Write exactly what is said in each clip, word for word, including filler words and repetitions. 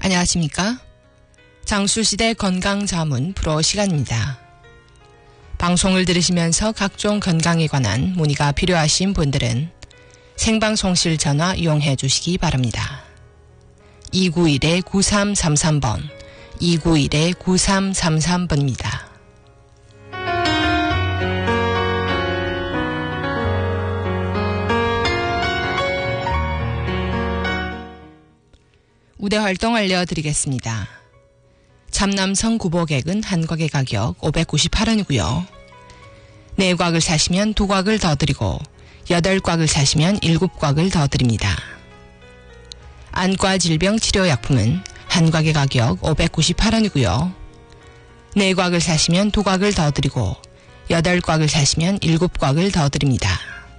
안녕하십니까? 장수시대 건강자문 프로 시간입니다. 방송을 들으시면서 각종 건강에 관한 문의가 필요하신 분들은 생방송실 전화 이용해 주시기 바랍니다. 이구일 구삼삼삼 번, 이구일 구삼삼삼 번입니다. 우대 활동 알려드리겠습니다. 참남성 구보객은 한 곽의 가격 오백구십팔 원이고요. 네 곽을 사시면 두 곽을 더 드리고 여덟 곽을 사시면 일곱 곽을 더 드립니다. 안과 질병 치료약품은 한 곽의 가격 오백구십팔 원이고요. 네 곽을 사시면 두 곽을 더 드리고 여덟 곽을 사시면 일곱 곽을 더 드립니다.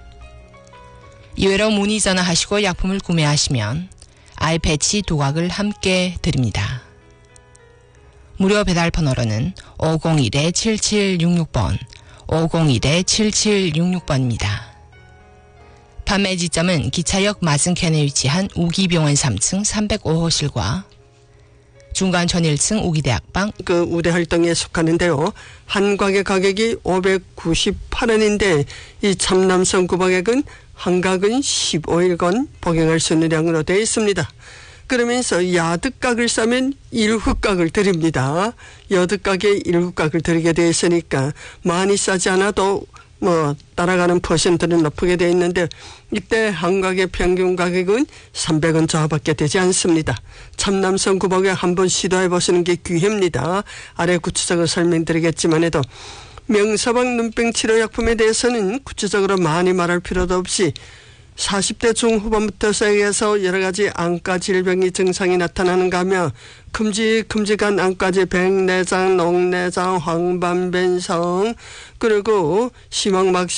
이외로 문의 전화하시고 약품을 구매하시면 아이패치 두 곽을 함께 드립니다. 무료 배달 번호로는 오공일 칠칠육육 번, 오공일 칠칠육육 번입니다. 판매 지점은 기차역 맞은편에 위치한 우기병원 삼 층 삼백오 호실과 중간촌 일 층 우기대학방 그 우대 활동에 속하는데요. 한 곽의 가격이 오백구십팔 원인데 이 참남성 구보객은 한 곽은 십오 일간 복용할 수 있는 양으로 되어 있습니다. 그러면서 야득각을 싸면 일곱 각을 드립니다. 여득각에 일곱 각을 드리게 되어 있으니까 많이 싸지 않아도 뭐 따라가는 퍼센트는 높게 되어 있는데 이때 한 곽의 평균 가격은 삼백 원 저하밖에 되지 않습니다. 참남성 구보객 한번 시도해 보시는 게 기회입니다. 아래 구체적으로 설명드리겠지만 해도 명사방 눈병 치료약품에 대해서는 구체적으로 많이 말할 필요도 없이 사십 대 중후반부터 시작해서 여러 가지 안과 질병이 증상이 나타나는가 하며 큼직큼직한 안과질 백내장, 녹내장, 황반변성 그리고 심황막